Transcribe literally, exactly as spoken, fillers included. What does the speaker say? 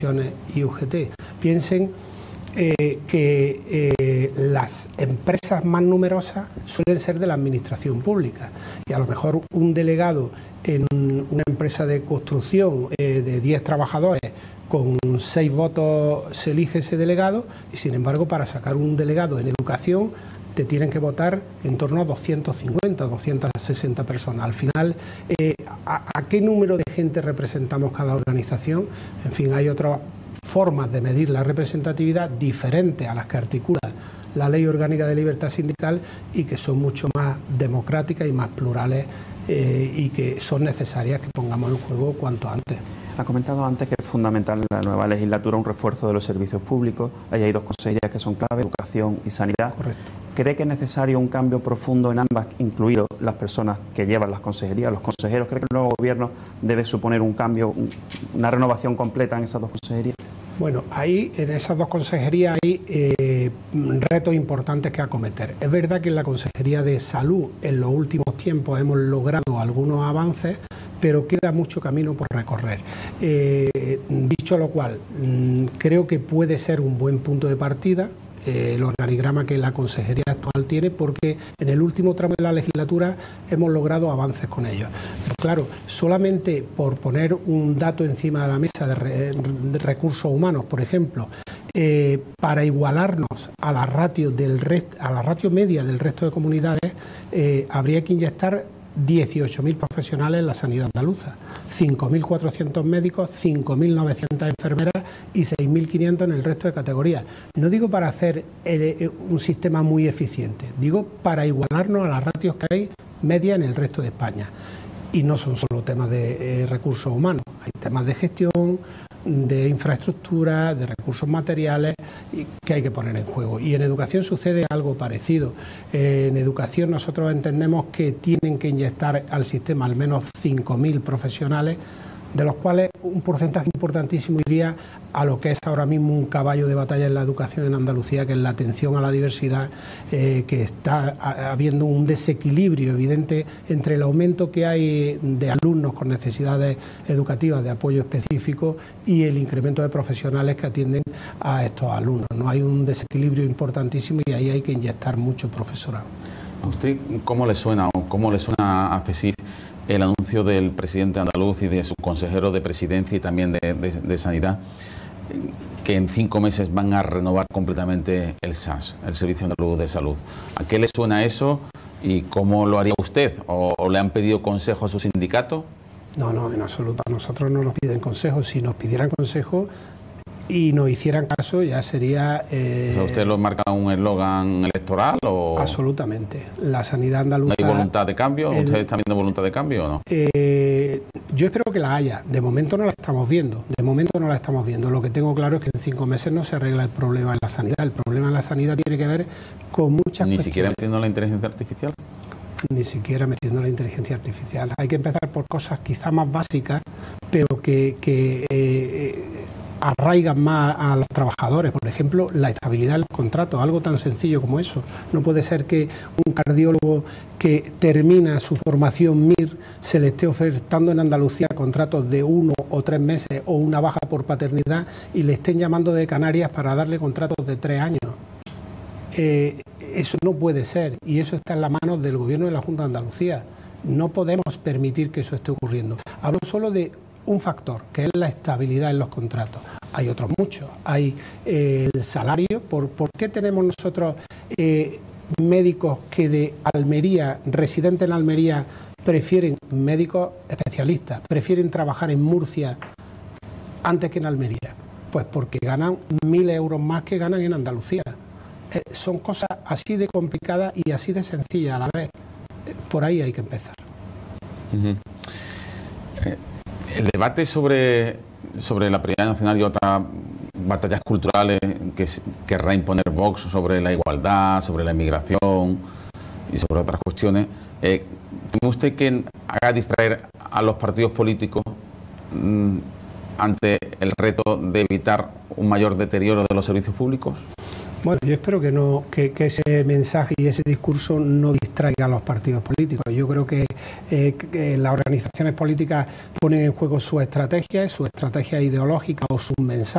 y U G T. Piensen eh, que eh, las empresas más numerosas suelen ser de la administración pública y a lo mejor un delegado en una empresa de construcción eh, de diez trabajadores con seis votos se elige ese delegado y sin embargo para sacar un delegado en educación te tienen que votar en torno a doscientos cincuenta, doscientas sesenta personas. Al final, eh, ¿a, ¿a qué número de gente representamos cada organización? En fin, hay otras formas de medir la representatividad diferentes a las que articula la Ley Orgánica de Libertad Sindical y que son mucho más democráticas y más plurales eh, y que son necesarias que pongamos en juego cuanto antes. Ha comentado antes que es fundamental en la nueva legislatura un refuerzo de los servicios públicos. Ahí hay dos consejerías que son clave, educación y sanidad. Correcto. ¿Cree que es necesario un cambio profundo en ambas, incluidos las personas que llevan las consejerías, los consejeros? ¿Cree que el nuevo gobierno debe suponer un cambio, una renovación completa en esas dos consejerías? Bueno, ahí en esas dos consejerías hay eh, retos importantes que acometer. Es verdad que en la Consejería de Salud en los últimos tiempos hemos logrado algunos avances, pero queda mucho camino por recorrer. Eh, dicho lo cual, creo que puede ser un buen punto de partida eh, el organigrama que la consejería actual tiene, porque en el último tramo de la legislatura hemos logrado avances con ellos. Pero claro, solamente por poner un dato encima de la mesa de, re, de recursos humanos, por ejemplo, eh, para igualarnos a la ratio del rest, a la ratio media del resto de comunidades, eh, habría que inyectar dieciocho mil profesionales en la sanidad andaluza, cinco mil cuatrocientos médicos, cinco mil novecientas enfermeras y seis mil quinientos en el resto de categorías. No digo para hacer el, un sistema muy eficiente, digo para igualarnos a las ratios que hay media en el resto de España. Y no son solo temas de eh, recursos humanos, hay temas de gestión, de infraestructura, de recursos materiales que hay que poner en juego. Y en educación sucede algo parecido. Eh, en educación nosotros entendemos que tienen que inyectar al sistema al menos cinco mil profesionales, de los cuales un porcentaje importantísimo iría a lo que es ahora mismo un caballo de batalla en la educación en Andalucía, que es la atención a la diversidad, eh, que está habiendo un desequilibrio evidente entre el aumento que hay de alumnos con necesidades educativas de apoyo específico y el incremento de profesionales que atienden a estos alumnos. No hay un desequilibrio importantísimo y ahí hay que inyectar mucho profesorado. ¿A usted cómo le suena o cómo le suena a FESIF el anuncio del presidente andaluz y de su consejero de presidencia y también de, de, de sanidad, que en cinco meses van a renovar completamente el S A S, el Servicio Andaluz de Salud? ¿A qué le suena eso y cómo lo haría usted? ¿O, o le han pedido consejo a su sindicato? No, no, en absoluto. A nosotros no nos piden consejo. Si nos pidieran consejo y nos hicieran caso, ya sería... Eh, ¿Usted lo marca un eslogan electoral o...? Absolutamente. La sanidad andaluza... ¿No hay voluntad de cambio? El, ¿Ustedes están viendo voluntad de cambio o no? Eh, yo espero que la haya. De momento no la estamos viendo. De momento no la estamos viendo. Lo que tengo claro es que en cinco meses no se arregla el problema en la sanidad. El problema en la sanidad tiene que ver con muchas ¿Ni cuestiones. siquiera metiendo la inteligencia artificial? Ni siquiera metiendo la inteligencia artificial. Hay que empezar por cosas quizá más básicas, pero que... que eh, arraigan más a los trabajadores, por ejemplo, la estabilidad de los contratos, algo tan sencillo como eso. No puede ser que un cardiólogo que termina su formación M I R se le esté ofertando en Andalucía contratos de uno o tres meses o una baja por paternidad y le estén llamando de Canarias para darle contratos de tres años. Eh, eso no puede ser y eso está en las manos del Gobierno de la Junta de Andalucía. No podemos permitir que eso esté ocurriendo. Hablo solo de un factor, que es la estabilidad en los contratos. Hay otros muchos. Hay eh, el salario. ¿Por, ¿Por qué tenemos nosotros eh, médicos que de Almería, residentes en Almería, prefieren, médicos especialistas, prefieren trabajar en Murcia antes que en Almería? Pues porque ganan mil euros más que ganan en Andalucía. Eh, son cosas así de complicadas y así de sencillas a la vez. Eh, por ahí hay que empezar. Uh-huh. eh. El debate sobre, sobre la prioridad nacional y otras batallas culturales que querrá imponer Vox sobre la igualdad, sobre la inmigración y sobre otras cuestiones, eh, ¿teme usted que haga distraer a los partidos políticos mmm, ante el reto de evitar un mayor deterioro de los servicios públicos? Bueno, yo espero que no que, que ese mensaje y ese discurso no distraiga a los partidos políticos. Yo creo que, eh, que las organizaciones políticas ponen en juego su estrategia, su estrategia ideológica o sus mensajes